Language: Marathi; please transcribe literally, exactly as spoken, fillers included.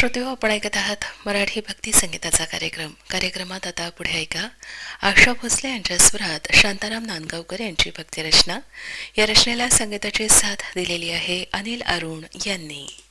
श्रोतेहो, आपण ऐकत आहात मराठी भक्ती संगीताचा कार्यक्रम. कार्यक्रमात आता पुढे ऐका आशा भोसले यांच्या स्वरात शांताराम नांदगावकर यांची भक्ती रचना. या रचनेला संगीताची साथ दिलेली आहे अनिल अरुण यांनी.